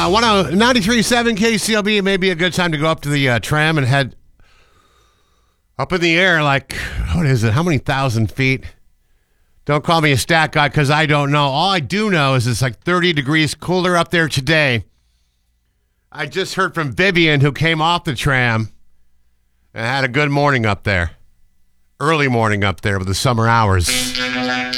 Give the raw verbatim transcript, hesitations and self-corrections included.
Uh, ninety-three point seven K C L B, it may be a good time to go up to the uh, tram and head up in the air like, what is it, how many thousand feet? Don't call me a stat guy because I don't know. All I do know is it's like thirty degrees cooler up there today. I just heard from Vivian, who came off the tram and had a good morning up there. Early morning up there with the summer hours.